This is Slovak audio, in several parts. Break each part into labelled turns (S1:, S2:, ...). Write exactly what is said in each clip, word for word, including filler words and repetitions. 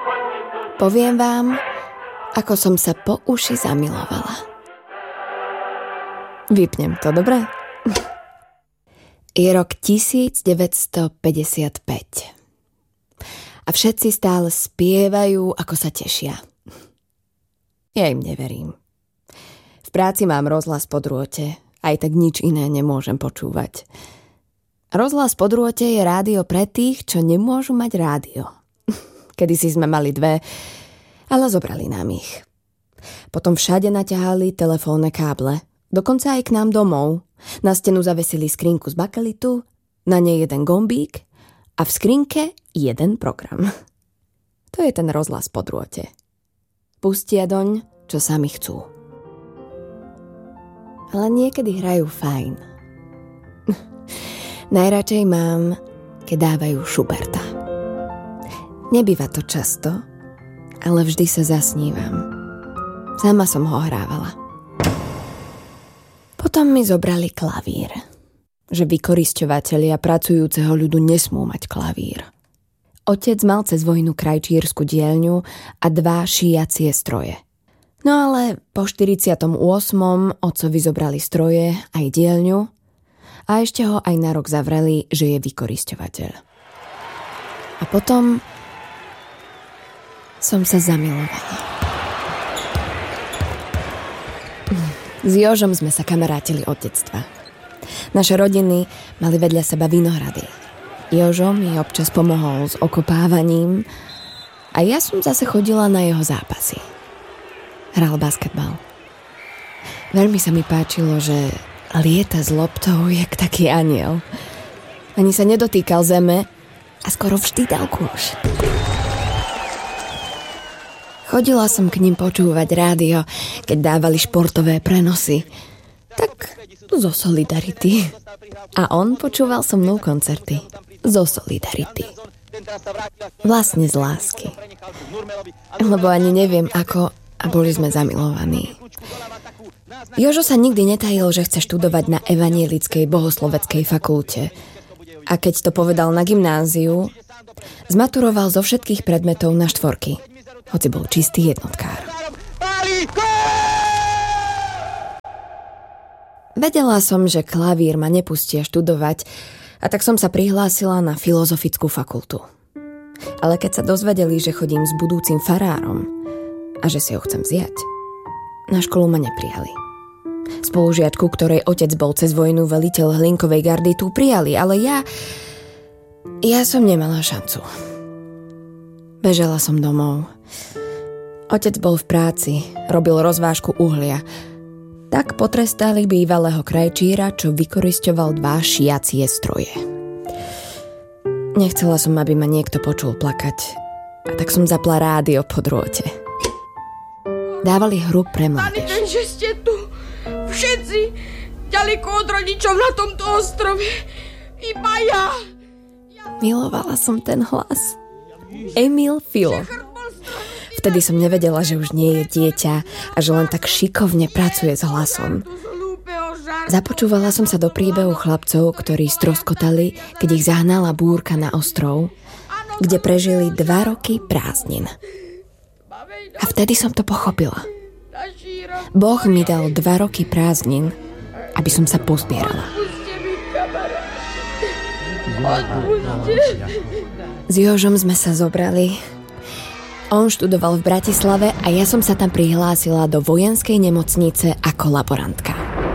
S1: Poviem vám, ako som sa po uši zamilovala. Vypnem to, dobre? Je rok devätnásťstopäťdesiatpäť. A všetci stále spievajú, ako sa tešia. Ja im neverím. V práci mám rozhlas po drôte, aj tak nič iné nemôžem počúvať. Rozhlas po drôte je rádio pre tých, čo nemôžu mať rádio. Kedysi sme mali dve, ale zobrali nám ich. Potom všade naťahali telefónne káble, dokonca aj k nám domov. Na stenu zavesili skrinku z bakelitu, na nej jeden gombík a v skrinke jeden program. To je ten rozhlas po drôte. Pustia doň, čo sami chcú. Ale niekedy hrajú fajn. Najradšej mám, keď dávajú Schuberta. Nebýva to často, ale vždy sa zasnívam. Sama som ho hrávala. Potom mi zobrali klavír. Že vykorisťovatelia pracujúceho ľudu nesmú mať klavír. Otec mal cez vojnu krajčírsku dielňu a dva šíjacie stroje. No ale po štyridsiatom ôsmom otcovi zobrali stroje aj dielňu a ešte ho aj na rok zavreli, že je vykorisťovateľ. A potom som sa zamilovala. S Jožom sme sa kamarátili od detstva. Naše rodiny mali vedľa seba vinohrady. Jožo mi občas pomohol s okopávaním a ja som zase chodila na jeho zápasy. Hral basketbal. Veľmi sa mi páčilo, že lieta s loptou jak taký anjel. Ani sa nedotýkal zeme a skoro vždy dal kôš. Chodila som k ním počúvať rádio, keď dávali športové prenosy. Tak zo Solidarity. A on počúval so mnou koncerty. Zo Solidarity. Vlastne z lásky. Lebo ani neviem ako, a boli sme zamilovaní. Jožo sa nikdy netajil, že chce študovať na evanielickej bohosloveckej fakulte. A keď to povedal na gymnáziu, zmaturoval zo všetkých predmetov na štvorky. Hoci bol čistý jednotkár. Vedela som, že klavír ma nepustia študovať, a tak som sa prihlásila na filozofickú fakultu. Ale keď sa dozvedeli, že chodím s budúcim farárom a že si ho chcem vziať, na školu ma neprijali. Spolužiačku, ktorej otec bol cez vojnu veliteľ Hlinkovej gardy, tu prijali, ale ja... Ja som nemala šancu. Bežala som domov. Otec bol v práci, robil rozvážku uhlia. Tak potrestali bývalého krajčíra, čo vykorisťoval dva šiacie stroje. Nechcela som, aby ma niekto počul plakať, a tak som zapla rádio po drôte. Dávali hru pre mládež.
S2: Ani ten, že ste tu všetci ďaleko od rodičov na tomto ostrove. Iba ja.
S1: Milovala som ten hlas. Emil Filo. Vtedy som nevedela, že už nie je dieťa a že len tak šikovne pracuje s hlasom. Započúvala som sa do príbehu chlapcov, ktorí stroskotali, keď ich zahnala búrka na ostrov, kde prežili dva roky prázdnin. A vtedy som to pochopila. Boh mi dal dva roky prázdnin, aby som sa pozbierala. S Jožom sme sa zobrali. On študoval v Bratislave a ja som sa tam prihlásila do vojenskej nemocnice ako laborantka.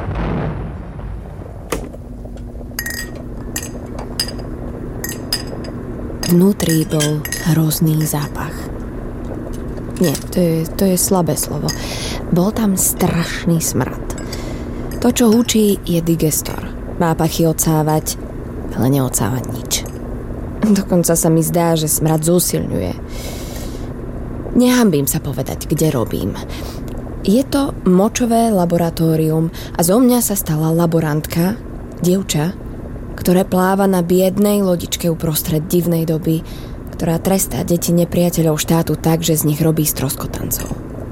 S1: Vnútri bol hrozný zápach. Nie, to je, to je slabé slovo. Bol tam strašný smrad. To, čo hučí, je digestor. Má pachy odsávať, ale neodsáva nič. Dokonca sa mi zdá, že smrad zosilňuje. Nehambím sa povedať, kde robím. Je to močové laboratórium a zo mňa sa stala laborantka, dievča, ktoré pláva na biednej lodičke uprostred divnej doby, ktorá trestá deti nepriateľov štátu tak, že z nich robí stroskotancov.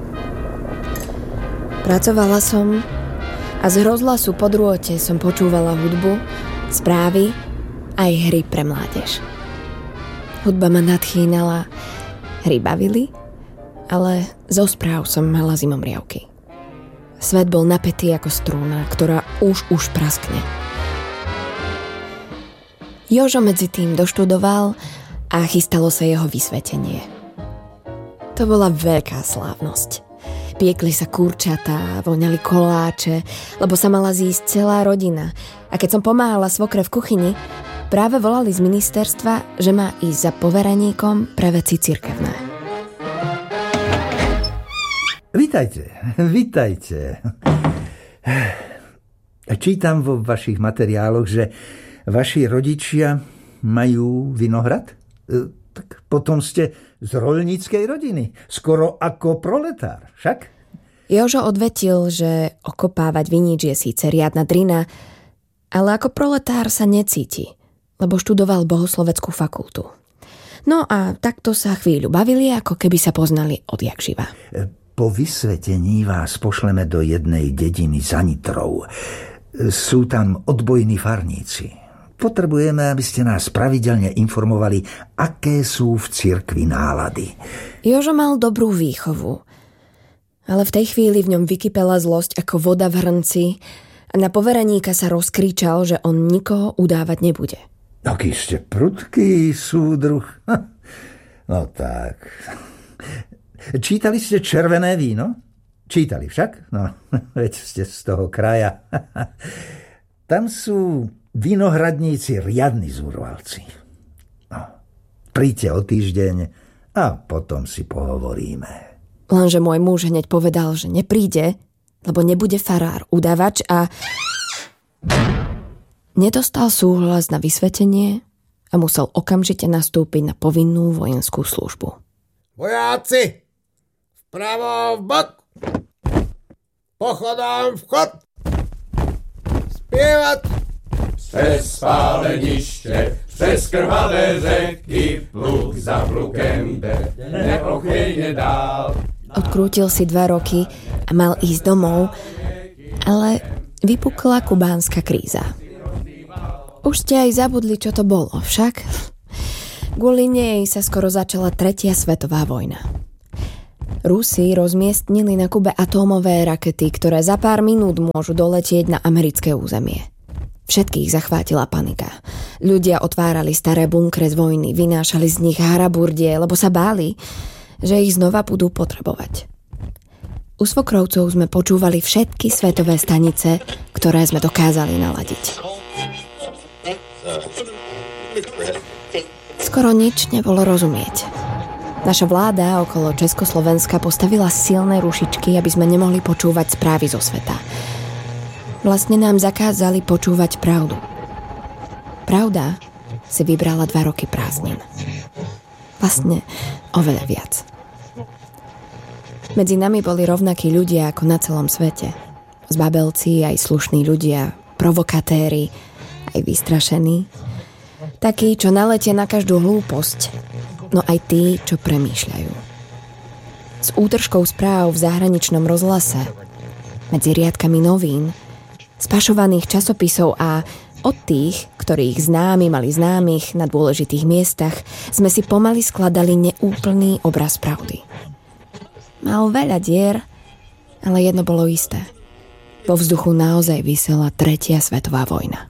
S1: Pracovala som a z rozhlasu po drôte som počúvala hudbu, správy aj hry pre mládež. Hudba ma nadchýnala, hry bavili, ale zo správ som mala zimomriavky. Svet bol napätý ako strúna, ktorá už už praskne. Jožo medzi tým doštudoval a chystalo sa jeho vysvetenie. To bola veľká slávnosť. Piekli sa kurčatá, voňali koláče, lebo sa mala zísť celá rodina. A keď som pomáhala svokre v kuchyni, práve volali z ministerstva, že má ísť za poveraníkom pre veci cirkevné.
S3: Vitajte, vitajte. Čítam vo vašich materiáloch, že vaši rodičia majú vinohrad? Tak potom ste z roľníckej rodiny, skoro ako proletár, však?
S1: Jožo odvetil, že okopávať vinič je síce riadna drina, ale ako proletár sa necíti, lebo študoval bohosloveckú fakultu. No a takto sa chvíľu bavili, ako keby sa poznali odjak živa.
S3: Po vysvetení vás pošleme do jednej dediny za Nitrou. Sú tam odbojní farníci. Potrebujeme, aby ste nás pravidelne informovali, aké sú v cirkvi nálady.
S1: Jožo mal dobrú výchovu, ale v tej chvíli v ňom vykypela zlosť ako voda v hrnci a na poveraníka sa rozkričal, že on nikoho udávať nebude.
S3: Aký ste prudký, súdruh. No tak. Čítali ste Červené víno? Čítali však? No, veď ste z toho kraja. Tam sú vinohradníci riadni zúrvalci. No, príďte o týždeň a potom si pohovoríme.
S1: Lenže môj muž hneď povedal, že nepríde, lebo nebude farár udávač a nedostal súhlas na vysvetenie a musel okamžite nastúpiť na povinnú vojenskú službu.
S4: Vojáci! Vpravo v bok! Pochodom vchod! Spievať!
S5: Přes spáleniště, přes krvavé řeky, pluk za plukem jde neochvějně dál.
S1: Odkrútil si dva roky a mal ísť domov, ale vypukla kubánska kríza. Už ste aj zabudli, čo to bolo, však? Kvôli nej sa skoro začala tretia svetová vojna. Rusi rozmiestnili na Kube atómové rakety, ktoré za pár minút môžu doletieť na americké územie. Všetkých zachvátila panika. Ľudia otvárali staré bunkre z vojny, vynášali z nich haraburdie, lebo sa báli, že ich znova budú potrebovať. U svokrovcov sme počúvali všetky svetové stanice, ktoré sme dokázali naladiť. Skoro nič nebolo rozumieť. Naša vláda okolo Československa postavila silné rušičky, aby sme nemohli počúvať správy zo sveta. Vlastne nám zakázali počúvať pravdu. Pravda si vybrala dva roky prázdnin. Vlastne oveľa viac. Medzi nami boli rovnakí ľudia ako na celom svete. Zbabelci, aj slušní ľudia, provokatéri, aj vystrašení. Takí, čo naletia na každú hlúposť, no aj tí, čo premýšľajú. S útržkou správ v zahraničnom rozhlase, medzi riadkami novín, spašovaných časopisov a od tých, ktorých známi mali známych na dôležitých miestach, sme si pomaly skladali neúplný obraz pravdy. Mal veľa dier, ale jedno bolo isté. Vo vzduchu naozaj visela tretia svetová vojna.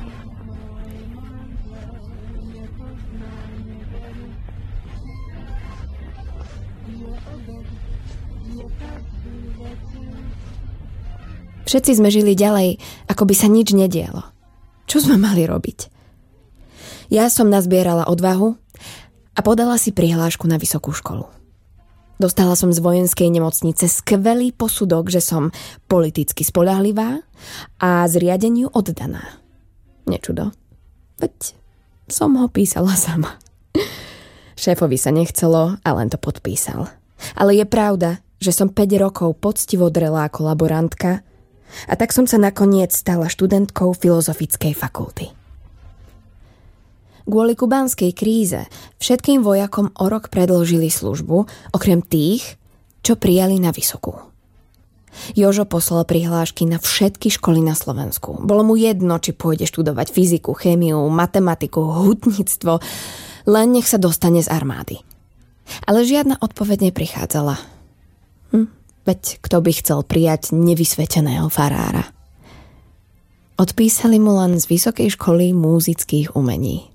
S1: Všetci sme žili ďalej, ako by sa nič nedialo. Čo sme mali robiť? Ja som nazbierala odvahu a podala si prihlášku na vysokú školu. Dostala som z vojenskej nemocnice skvelý posudok, že som politicky spoľahlivá a zriadeniu oddaná. Nečudo. Veď som ho písala sama. Šéfovi sa nechcelo a len to podpísal. Ale je pravda, že som päť rokov poctivo drela ako laborantka a tak som sa nakoniec stala študentkou filozofickej fakulty. Kvôli kubánskej kríze všetkým vojakom o rok predĺžili službu, okrem tých, čo prijali na vysokú. Jožo poslal prihlášky na všetky školy na Slovensku. Bolo mu jedno, či pôjde študovať fyziku, chémiu, matematiku, hutníctvo, len nech sa dostane z armády. Ale žiadna odpoveď neprichádzala. Hm, veď kto by chcel prijať nevysveteného farára? Odpísali mu len z Vysokej školy múzických umení.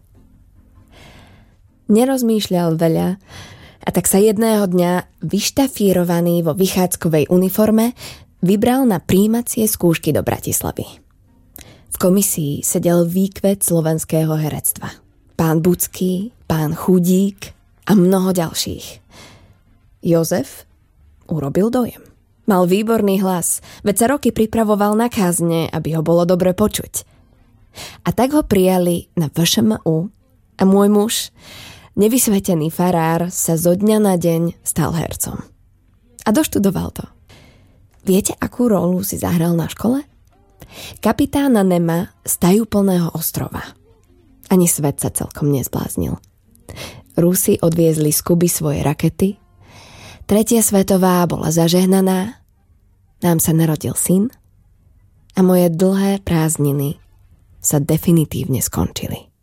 S1: Nerozmýšľal veľa a tak sa jedného dňa vyštafírovaný vo vychádzkovej uniforme vybral na prijímacie skúšky do Bratislavy. V komisii sedel výkvet slovenského herectva. Pán Bucký, pán Chudík a mnoho ďalších. Jozef urobil dojem. Mal výborný hlas, veď sa roky pripravoval na kázne, aby ho bolo dobre počuť. A tak ho prijali na vé š em u a môj muž, nevysvetený farár, sa zo dňa na deň stal hercom. A doštudoval to. Viete, akú rolu si zahral na škole? Kapitána Nema z tajúplného ostrova. Ani svet sa celkom nezbláznil. Rusi odviezli z Kuby svoje rakety, Tretia svetová bola zažehnaná, nám sa narodil syn a moje dlhé prázdniny sa definitívne skončili.